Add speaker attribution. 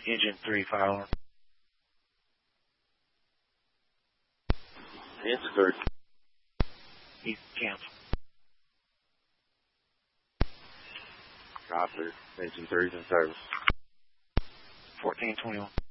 Speaker 1: Engine 3, fire alarm.
Speaker 2: Engine 3.
Speaker 1: You cancel.
Speaker 2: Copy. Engine 3's in service.
Speaker 1: 1421.